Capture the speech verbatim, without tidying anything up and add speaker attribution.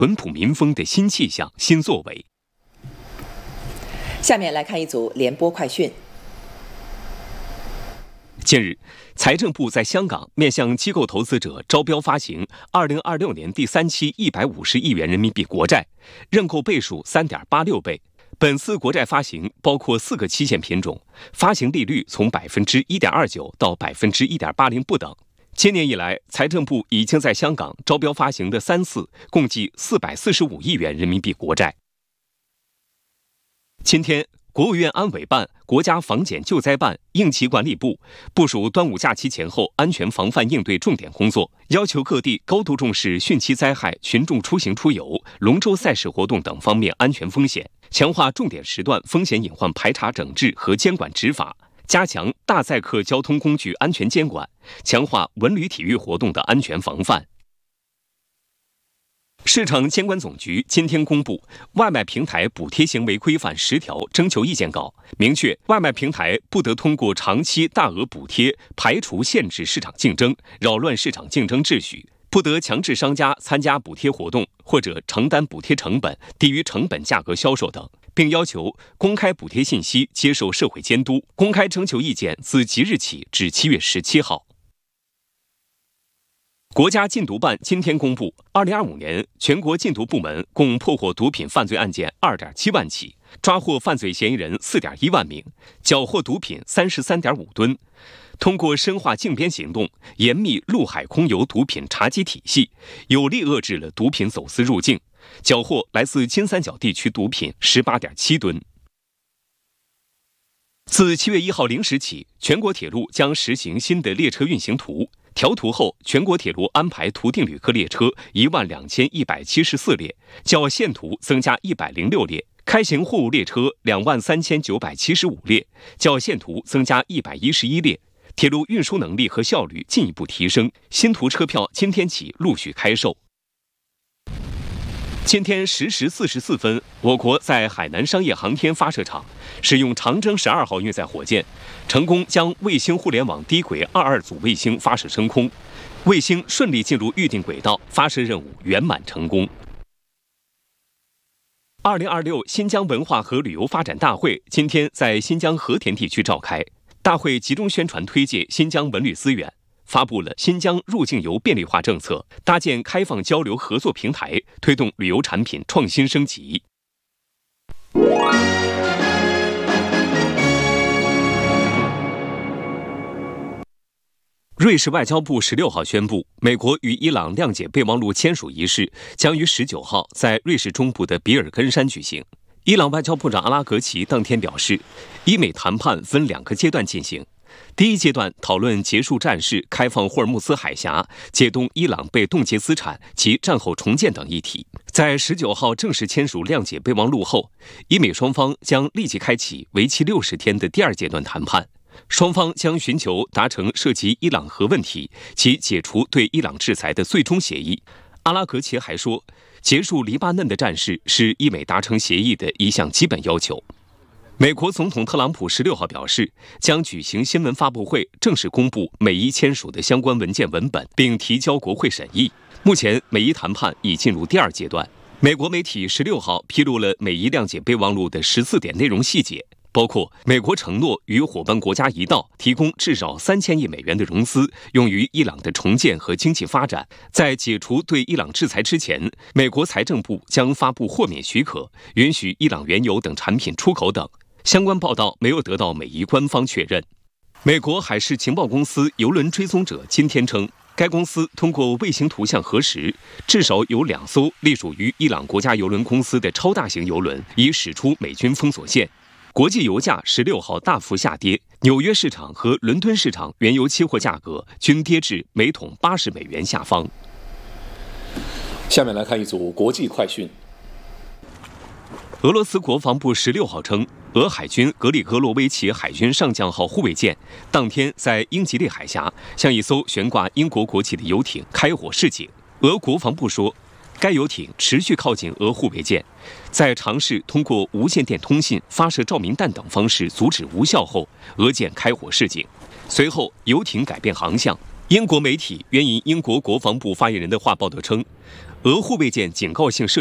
Speaker 1: 本土民风的新气象、新作为。
Speaker 2: 下面来看一组联播快讯。
Speaker 1: 近日，财政部在香港面向机构投资者招标发行二零二六年第三期一百五十亿元人民币国债，认购倍数 三点八六倍。本次国债发行包括四个期限品种，发行利率从 百分之一点二九 到 百分之一点八零 不等。今年以来，财政部已经在香港招标发行的三次，共计四百四十五亿元人民币国债。今天，国务院安委办、国家防检救灾办、应急管理部部署端午假期前后安全防范应对重点工作，要求各地高度重视汛期灾害、群众出行出游、龙舟赛事活动等方面安全风险，强化重点时段风险隐患排查整治和监管执法，加强大载客交通工具安全监管，强化文旅体育活动的安全防范。市场监管总局今天公布外卖平台补贴行为规范十条征求意见稿，明确外卖平台不得通过长期大额补贴排除限制市场竞争，扰乱市场竞争秩序，不得强制商家参加补贴活动或者承担补贴成本低于成本价格销售等，并要求公开补贴信息接受社会监督，公开征求意见自即日起至七月十七号。国家禁毒办今天公布，二零二五年全国禁毒部门共破获毒品犯罪案件 二点七万起，抓获犯罪嫌疑人 四点一万名，缴获毒品 三十三点五吨。通过深化竞边行动，严密陆海空油毒品查缉体系，有力遏制了毒品走私入境，缴获来自金三角地区毒品 十八点七吨。自七月一号零时起，全国铁路将实行新的列车运行图。调图后，全国铁路安排图定旅客列车一万两千一百七十四列，较现图增加一百零六列；开行货物列车两万三千九百七十五列，较现图增加一百一十一列。铁路运输能力和效率进一步提升，新图车票今天起陆续开售。今天十时四十四分，我国在海南商业航天发射场使用长征十二号运载火箭，成功将卫星互联网低轨二二组卫星发射升空，卫星顺利进入预定轨道，发射任务圆满成功。二零二六新疆文化和旅游发展大会今天在新疆和田地区召开，大会集中宣传推介新疆文旅资源，发布了新疆入境游便利化政策，搭建开放交流合作平台，推动旅游产品创新升级。瑞士外交部十六号宣布，美国与伊朗谅解备忘录签署仪式将于十九号在瑞士中部的比尔根山举行。伊朗外交部长阿拉格齐当天表示，伊美谈判分两个阶段进行。第一阶段讨论结束战事、开放霍尔木兹海峡、解冻伊朗被冻结资产及战后重建等议题。在十九号正式签署谅解备忘录后，伊美双方将立即开启为期六十天的第二阶段谈判。双方将寻求达成涉及伊朗核问题及解除对伊朗制裁的最终协议。阿拉格齐还说，结束黎巴嫩的战事是伊美达成协议的一项基本要求。美国总统特朗普十六号表示，将举行新闻发布会，正式公布美伊签署的相关文件文本，并提交国会审议。目前，美伊谈判已进入第二阶段。美国媒体十六号披露了美伊谅解备忘录的十四点内容细节，包括美国承诺与伙伴国家一道提供至少三千亿美元的融资，用于伊朗的重建和经济发展。在解除对伊朗制裁之前，美国财政部将发布豁免许可，允许伊朗原油等产品出口等。相关报道没有得到美伊官方确认。美国海事情报公司邮轮追踪者今天称，该公司通过卫星图像核实，至少有两艘隶属于伊朗国家邮轮公司的超大型邮轮已驶出美军封锁线。国际油价十六号大幅下跌，纽约市场和伦敦市场原油期货价格均跌至每桶八十美元下方。
Speaker 3: 下面来看一组国际快讯。
Speaker 1: 俄罗斯国防部十六号称，俄海军格里戈洛维奇海军上将号护卫舰当天在英吉利海峡向一艘悬挂英国国旗的游艇开火示警。俄国防部说，该游艇持续靠近俄护卫舰，在尝试通过无线电通信、发射照明弹等方式阻止无效后，俄舰开火示警。随后，游艇改变航向， 英国媒体援引英国国防部发言人的话报道称，俄护卫舰警告性射